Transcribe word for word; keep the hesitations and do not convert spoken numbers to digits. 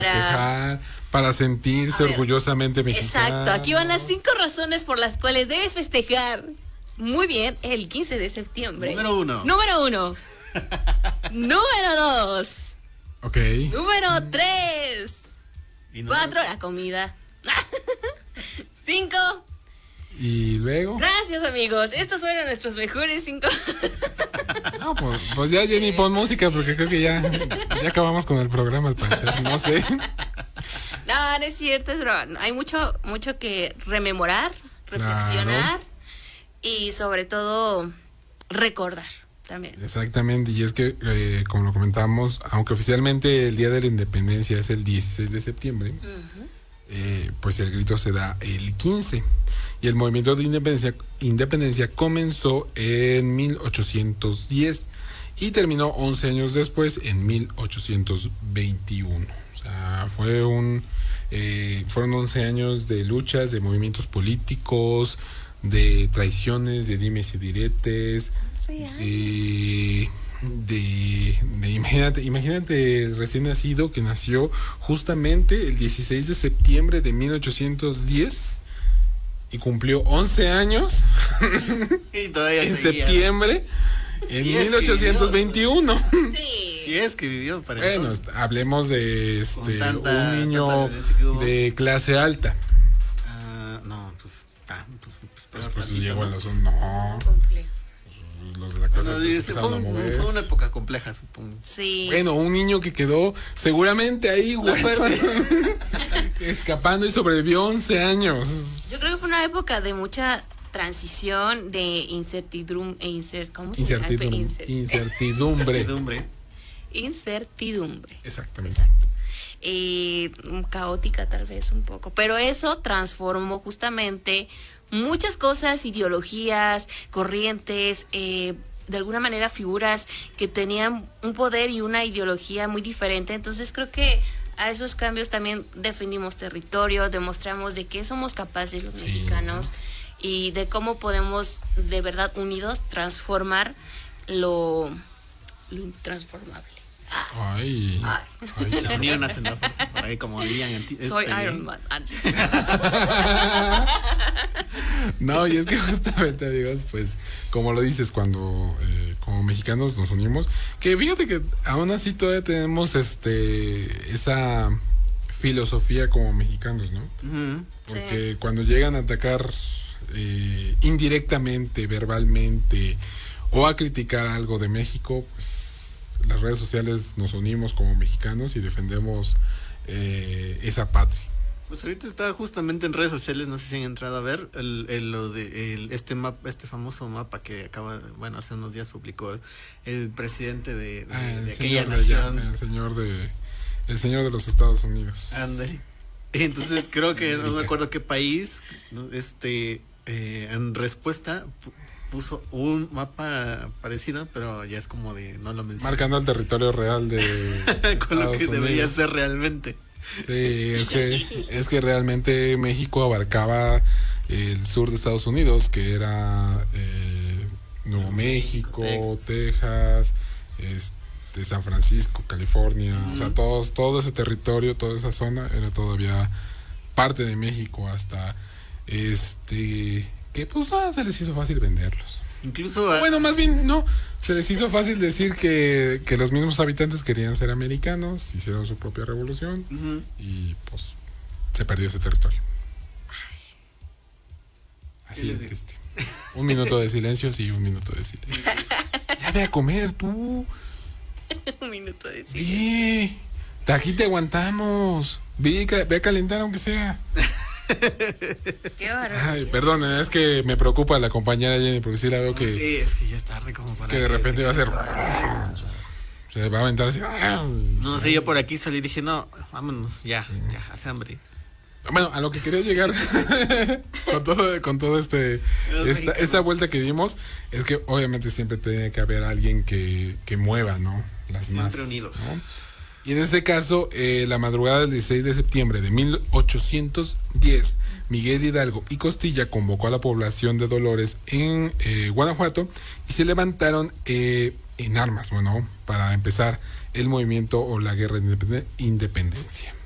festejar, para sentirse orgullosamente mexicano. Exacto, aquí van las cinco razones por las cuales debes festejar muy bien el quince de septiembre. Número uno. Número uno. Número dos. Ok. Número tres. Y no- Cuatro, la comida. Cinco. Y luego. Gracias, amigos. Estos fueron nuestros mejores cinco. No, pues, pues ya, Jenny, pon música porque creo que ya, ya acabamos con el programa al parecer. No sé. No, no es cierto, es broma. Hay mucho, mucho que rememorar, reflexionar Claro. y sobre todo recordar también. Exactamente, y es que, eh, como lo comentamos, aunque oficialmente el Día de la Independencia es el dieciséis de septiembre, Ujú. eh, pues el grito se da el quince. Y el movimiento de independencia, independencia comenzó en mil ochocientos diez y terminó once años después, en mil ochocientos veintiuno. O sea, fue un, eh, fueron once años de luchas, de movimientos políticos, de traiciones, de dimes y diretes, de, de, de imagínate, imagínate el recién nacido que nació justamente el dieciséis de septiembre de mil ochocientos diez y cumplió once años Y todavía en seguía. septiembre en Sí, es que mil ochocientos veintiuno. Sí. Si es que vivió para Bueno, entonces. hablemos de este tanta- un niño tanta violencia que hubo. de clase alta. Ah, no, pues, ah, pues, pues, Pues, peor pues tantito, llegó a ¿no? los no, Complejo. los de la clase Bueno, alta se dice, fue, empezaron a un- mover. fue una época compleja, supongo. Sí. Bueno, un niño que quedó seguramente ahí, huérfano, escapando y sobrevivió once años. Yo creo que fue una época de mucha transición, de incertidumbre, e incer, ¿cómo se llama? Incertidumbre. Incer- Incertidumbre. Incertidumbre. incertidumbre. Exactamente. Eh, caótica tal vez un poco, pero eso transformó justamente muchas cosas, ideologías, corrientes, eh, de alguna manera figuras que tenían un poder y una ideología muy diferente. Entonces creo que a esos cambios también defendimos territorio, demostramos de qué somos capaces los Sí. mexicanos y de cómo podemos de verdad unidos transformar lo, lo intransformable. Ay, Ay. ay. La unión hace la fuerza, por ahí como dirían. en ti- Soy este, Iron Man. Ah, sí. No, y es que justamente, amigos, pues, como lo dices, cuando eh, como mexicanos nos unimos, que fíjate que aún así todavía tenemos este esa filosofía como mexicanos, ¿no? Ujú. Porque cuando llegan a atacar eh, indirectamente, verbalmente, o a criticar algo de México, pues las redes sociales nos unimos como mexicanos y defendemos eh, esa patria. Pues ahorita está justamente en redes sociales, no sé si han entrado a ver el, el- lo de el- este mapa, este famoso mapa que acaba, de- bueno, hace unos días publicó el, el presidente de, de- Ah, de el, aquella señor de allá, nación. el señor de el señor de los Estados Unidos. Ándale. Entonces creo que no me América. acuerdo qué país, ¿no? este, eh, en respuesta pu- puso un mapa parecido, pero ya es como de no lo menciona. Marcando el territorio real de Con lo Estados que debería Unidos. ser realmente. Sí, es que es que realmente México abarcaba el sur de Estados Unidos, que era eh, Nuevo México, Texas, este, San Francisco, California, o sea, todos, todo ese territorio, toda esa zona era todavía parte de México hasta este que pues nada, se les hizo fácil venderlos. Incluso Bueno, más bien no, se les hizo fácil decir que, que los mismos habitantes querían ser americanos, hicieron su propia revolución ujú. y pues se perdió ese territorio. Así les es digo? triste. Un minuto de silencio, sí, un minuto de silencio. Ya ve a comer tú. Un minuto de silencio. Ve, de aquí te aguantamos. Ve, ca- ve a calentar aunque sea. Qué bárbaro. Ay, perdón, es que me preocupa la compañera Jenny porque sí la veo que, Sí, es que ya es tarde como para que de repente va a ser... Se va a aventar así. No sé, yo por aquí salí y dije, no, vámonos, ya, ya, hace hambre. Bueno, a lo que quería llegar con todo, con todo este Los esta, mexicanos. esta vuelta que dimos es que obviamente siempre tiene que haber alguien que, que mueva, ¿no? Las Siempre masas, unidos. ¿no? Y en este caso, eh, la madrugada del dieciséis de septiembre de mil ochocientos diez, Miguel Hidalgo y Costilla convocó a la población de Dolores en eh, Guanajuato y se levantaron eh, en armas, bueno, para empezar el movimiento o la guerra de independen- independencia.